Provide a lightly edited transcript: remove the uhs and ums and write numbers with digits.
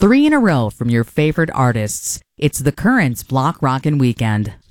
3 in a row from your favorite artists. It's The Currents Block Rockin' Weekend.